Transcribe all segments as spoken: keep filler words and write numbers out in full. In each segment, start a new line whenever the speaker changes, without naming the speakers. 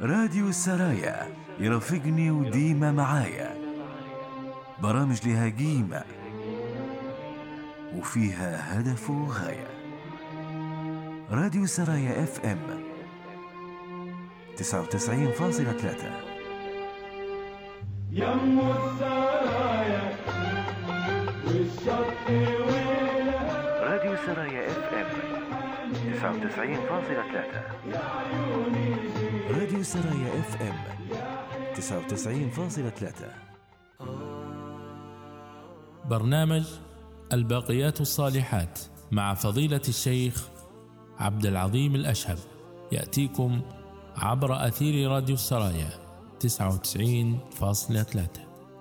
راديو السرايا يرافقني وديما معايا، برامج لها قيمة وفيها هدف وغاية. راديو السرايا اف ام تسعة وتسعين فاصلة ثلاثة.
يم السرايا والشط ويلها.
راديو السرايا اف ام تسعة وتسعين فاصلة ثلاثة. راديو السرايا اف ام تسعة وتسعين فاصلة ثلاثة.
برنامج الباقيات الصالحات مع فضيلة الشيخ عبد العظيم الأشهب يأتيكم عبر أثير راديو السرايا تسعة وتسعين فاصلة ثلاثة.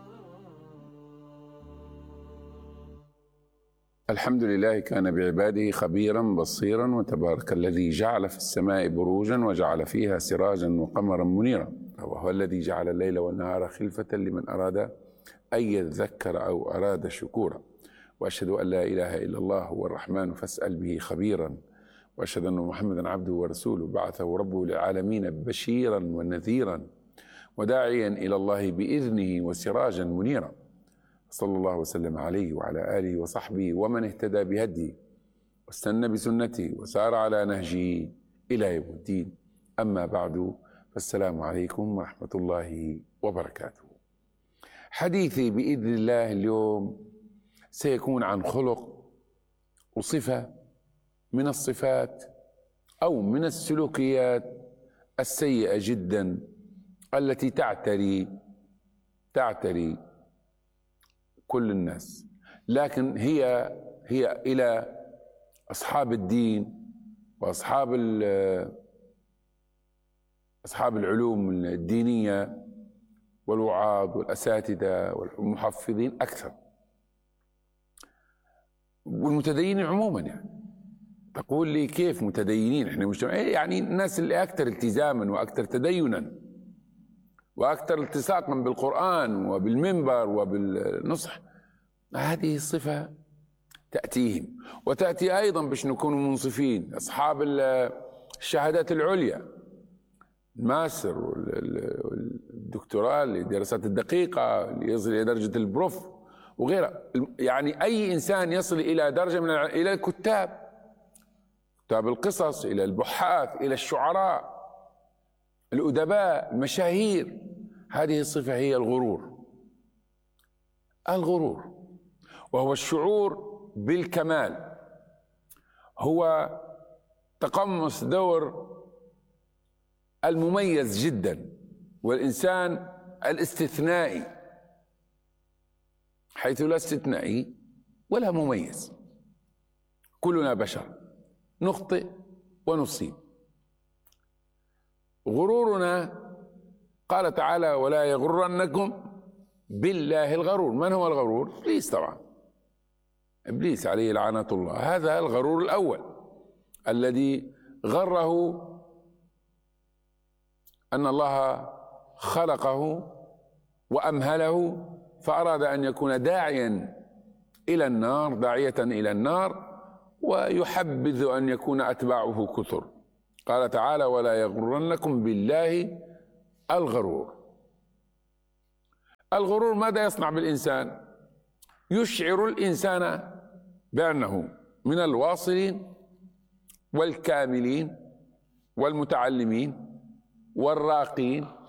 الحمد لله كان بعباده خبيرا بصيرا، وتبارك الذي جعل في السماء بروجا وجعل فيها سراجا وقمرا منيرا، وهو الذي جعل الليل والنهار خلفة لمن أراد أن يذكر أو أراد شكورا. وأشهد أن لا إله إلا الله هو الرحمن فاسأل به خبيرا، وأشهد أن محمدا عبده ورسوله بعثه ربه للعالمين بشيرا ونذيرا وداعيا إلى الله بإذنه وسراجا منيرا. صلى الله وسلم عليه وعلى آله وصحبه ومن اهتدى بهديه واستنى بسنته وسار على نهجه إلى يوم الدين. أما بعد، فالسلام عليكم ورحمة الله وبركاته. حديثي بإذن الله اليوم سيكون عن خلق وصفة من الصفات أو من السلوكيات السيئة جدا التي تعتري تعتري كل الناس، لكن هي هي إلى أصحاب الدين وأصحاب أصحاب العلوم الدينية والوعاظ والأساتذة والمحفظين أكثر، والمتدينين عموما. يعني تقول لي كيف متدينين؟ احنا مجتمع يعني الناس اللي أكثر التزاما وأكثر تدينا وأكثر التصاقا بالقرآن وبالمنبر وبالنصح. هذه الصفة تأتيهم، وتأتي أيضا باش نكونوا منصفين أصحاب الشهادات العليا، الماستر والدكتوراه للدراسات الدقيقة اللي يصل إلى درجة البروف وغيرها. يعني أي إنسان يصل إلى درجة من إلى الكتاب، كتاب القصص، إلى البحاث، إلى الشعراء، الأدباء، المشاهير. هذه الصفة هي الغرور. الغرور وهو الشعور بالكمال، هو تقمص دور المميز جدا والإنسان الاستثنائي، حيث لا استثنائي ولا مميز. كلنا بشر نخطئ ونصيب. غرورنا قال تعالى: ولا يغرنكم بالله الغرور. من هو الغرور؟ إبليس طبعا، إبليس عليه لعنة الله. هذا الغرور الأول الذي غره أن الله خلقه وأمهله، فأراد أن يكون داعيا إلى النار، داعية إلى النار، ويحبذ أن يكون أتباعه كثر. قال تعالى: ولا يغرنكم بالله الغرور. الغرور ماذا يصنع بالإنسان؟ يشعر الإنسان بأنه من الواصلين والكاملين والمتعلمين والراقين